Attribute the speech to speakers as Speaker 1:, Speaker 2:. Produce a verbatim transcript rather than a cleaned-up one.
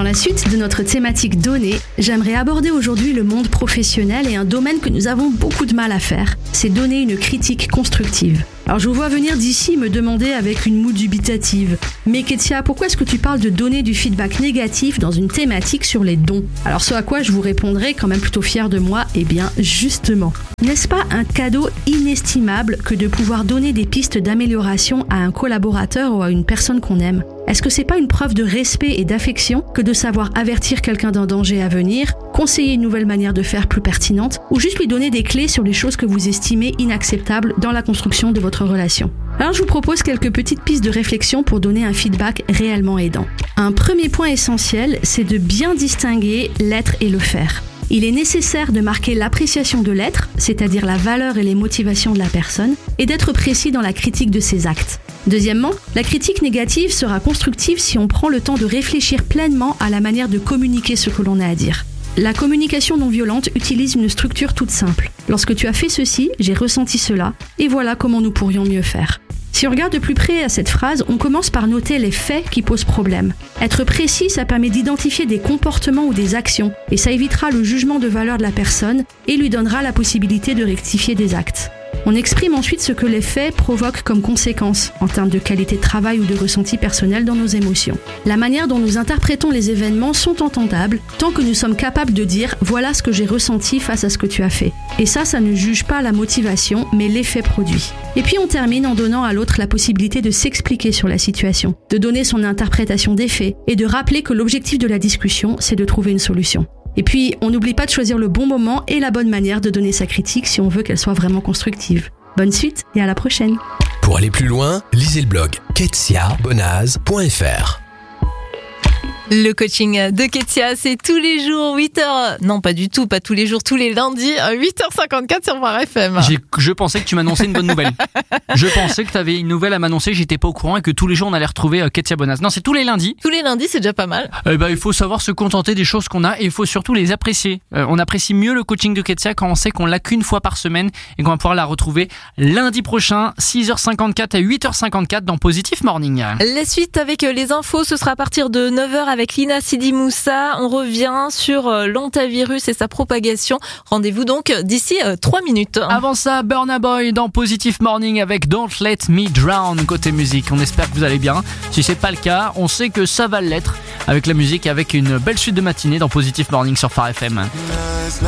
Speaker 1: la suite de notre thématique données, j'aimerais aborder aujourd'hui le monde professionnel et un domaine que nous avons beaucoup de mal à faire, c'est donner une critique constructive. Alors je vous vois venir d'ici me demander avec une moue dubitative « Mais Ketia, pourquoi est-ce que tu parles de donner du feedback négatif dans une thématique sur les dons ?» Alors ce à quoi je vous répondrai, quand même plutôt fier de moi, eh bien justement. N'est-ce pas un cadeau inestimable que de pouvoir donner des pistes d'amélioration à un collaborateur ou à une personne qu'on aime ? Est-ce que c'est pas une preuve de respect et d'affection que de savoir avertir quelqu'un d'un danger à venir, conseiller une nouvelle manière de faire plus pertinente, ou juste lui donner des clés sur les choses que vous estimez inacceptables dans la construction de votre relation ? Alors je vous propose quelques petites pistes de réflexion pour donner un feedback réellement aidant. Un premier point essentiel, c'est de bien distinguer l'être et le faire. Il est nécessaire de marquer l'appréciation de l'être, c'est-à-dire la valeur et les motivations de la personne, et d'être précis dans la critique de ses actes. Deuxièmement, la critique négative sera constructive si on prend le temps de réfléchir pleinement à la manière de communiquer ce que l'on a à dire. La communication non violente utilise une structure toute simple. Lorsque tu as fait ceci, j'ai ressenti cela, et voilà comment nous pourrions mieux faire. Si on regarde de plus près à cette phrase, on commence par noter les faits qui posent problème. Être précis, ça permet d'identifier des comportements ou des actions, et ça évitera le jugement de valeur de la personne et lui donnera la possibilité de rectifier des actes. On exprime ensuite ce que les faits provoquent comme conséquence, en termes de qualité de travail ou de ressenti personnel dans nos émotions. La manière dont nous interprétons les événements sont entendables, tant que nous sommes capables de dire « voilà ce que j'ai ressenti face à ce que tu as fait ». Et ça, ça ne juge pas la motivation, mais l'effet produit. Et puis on termine en donnant à l'autre la possibilité de s'expliquer sur la situation, de donner son interprétation des faits, et de rappeler que l'objectif de la discussion, c'est de trouver une solution. Et puis, on n'oublie pas de choisir le bon moment et la bonne manière de donner sa critique si on veut qu'elle soit vraiment constructive. Bonne suite et à la prochaine.
Speaker 2: Pour aller plus loin, lisez le blog ketia bonaz point f r.
Speaker 3: Le coaching de Ketia, c'est tous les jours, huit heures. Non, pas du tout, pas tous les jours, tous les lundis, huit heures cinquante-quatre sur Phare F M.
Speaker 4: J'ai, je pensais que tu m'annonçais une bonne nouvelle. Je pensais que tu avais une nouvelle à m'annoncer, j'étais pas au courant et que tous les jours on allait retrouver Ketia Bonaz. Non, c'est tous les lundis.
Speaker 3: Tous les lundis, c'est déjà pas mal.
Speaker 4: Eh ben, il faut savoir se contenter des choses qu'on a et il faut surtout les apprécier. Euh, on apprécie mieux le coaching de Ketia quand on sait qu'on l'a qu'une fois par semaine et qu'on va pouvoir la retrouver lundi prochain, six heures cinquante-quatre à huit heures cinquante-quatre dans Positive Morning.
Speaker 3: La suite avec les infos, ce sera à partir de neuf heures avec Lina Sidi Moussa. On revient sur l'hantavirus et sa propagation. Rendez-vous donc d'ici trois minutes.
Speaker 4: Avant ça, Burna Boy dans Positive Morning avec Don't Let Me Drown côté musique. On espère que vous allez bien. Si c'est pas le cas, on sait que ça va l'être avec la musique, avec une belle suite de matinée dans Positive Morning sur Phare F M.